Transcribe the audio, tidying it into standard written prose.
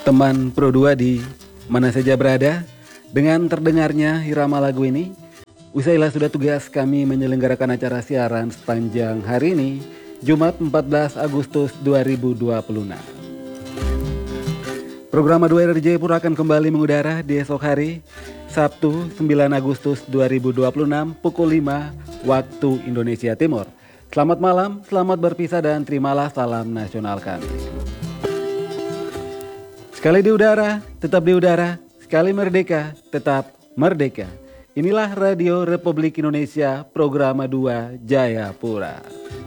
teman Pro 2 di mana saja berada. Dengan terdengarnya irama lagu ini, usailah sudah tugas kami menyelenggarakan acara siaran sepanjang hari ini, Jumat 14 Agustus 2026. Program A2 RJ Pura akan kembali mengudara di esok hari, Sabtu 9 Agustus 2026 pukul 5 waktu Indonesia Timur. Selamat malam, selamat berpisah dan terimalah salam nasional kami. Sekali di udara, tetap di udara. Sekali merdeka, tetap merdeka. Inilah Radio Republik Indonesia, Program A2 Jayapura.